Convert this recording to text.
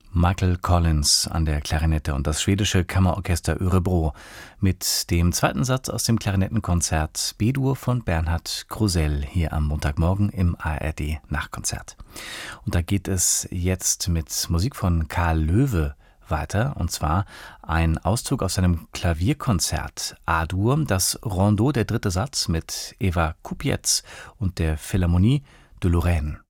Michael Collins an der Klarinette und das schwedische Kammerorchester Örebro mit dem zweiten Satz aus dem Klarinettenkonzert B-Dur von Bernhard Krusell hier am Montagmorgen im ARD Nachtkonzert. Und da geht es jetzt mit Musik von Karl Löwe weiter, und zwar ein Auszug aus seinem Klavierkonzert A-Dur, das Rondeau, der dritte Satz mit Eva Kupiec und der Philharmonie de Lorraine.